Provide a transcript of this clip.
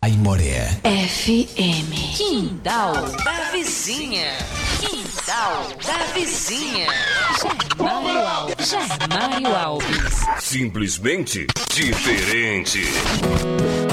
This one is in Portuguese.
Aimoré FM. Quintal da Vizinha. Quintal da Vizinha. Germário Alves. Simplesmente diferente.